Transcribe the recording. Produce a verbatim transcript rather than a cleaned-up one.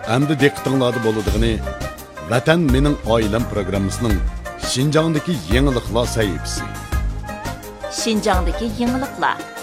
Әмді диqqətinizdə bo'ladiğini Vatan mening oilam programmasining Şinjangdagi yangiliklar sahifasi. Şinjangdagi yangiliklar